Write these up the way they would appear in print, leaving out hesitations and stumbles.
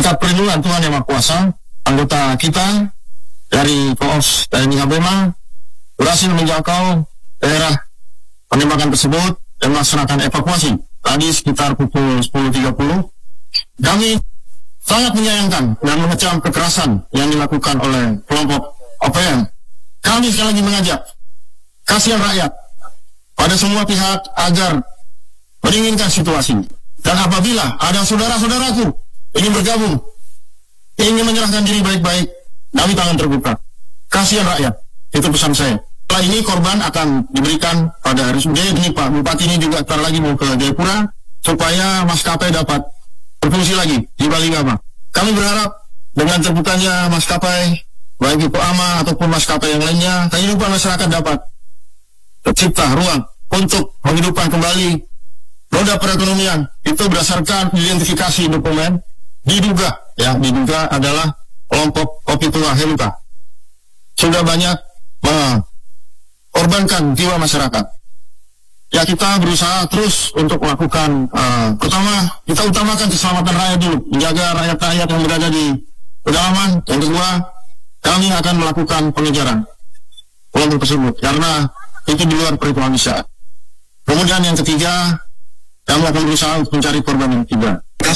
Berkat perlindungan Tuhan Yang Maha Kuasa, anggota kita dari Koopsus TNI Habema berhasil menjangkau daerah penembakan tersebut dan melaksanakan evakuasi. Tadi sekitar pukul 10.30, kami sangat menyayangkan dan mengecam kekerasan yang dilakukan oleh kelompok OPM. Kami sekali lagi mengajak kasihan rakyat pada semua pihak agar mendinginkan situasi. Dan apabila ada saudara-saudaraku ingin bergabung, ingin menyerahkan diri baik-baik, kami tangan terbuka. Kasihan rakyat, itu pesan saya. Setelah ini korban akan diberikan pada RSUD. Ini Pak Bupati ini juga ntar lagi mau ke Jayapura supaya maskapai dapat berfungsi lagi di Bali Gama. Kami berharap dengan terbukanya maskapai, baik itu AMA ataupun maskapai yang lainnya, kehidupan masyarakat dapat tercipta ruang untuk menghidupkan kembali roda perekonomian. Itu berdasarkan identifikasi dokumen diduga adalah kelompok Kopi Tua Heluka. Sudah banyak mengorbankan jiwa masyarakat. Ya, kita berusaha terus untuk melakukan, pertama kita utamakan keselamatan rakyat dulu, menjaga rakyat-rakyat yang berada di pedalaman. Yang kedua, kami akan melakukan pengejaran kelompok tersebut karena itu di luar perhitungan manusia. Kemudian yang ketiga, kami akan berusaha untuk mencari korban yang ketiga.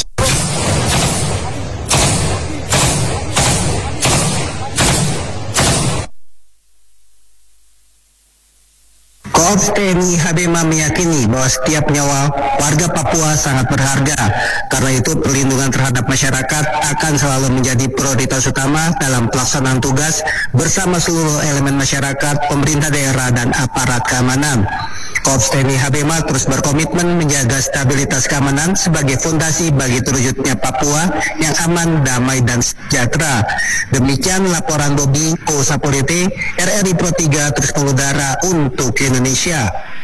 Koopsus TNI Habema meyakini bahwa setiap nyawa warga Papua sangat berharga. Karena itu perlindungan terhadap masyarakat akan selalu menjadi prioritas utama dalam pelaksanaan tugas bersama seluruh elemen masyarakat, pemerintah daerah, dan aparat keamanan. Koopsus TNI Habema terus berkomitmen menjaga stabilitas keamanan sebagai fondasi bagi terwujudnya Papua yang aman, damai, dan sejahtera. Demikian laporan Bobi Kosapolite, RRI Pro 3 terus mengudara untuk Indonesia.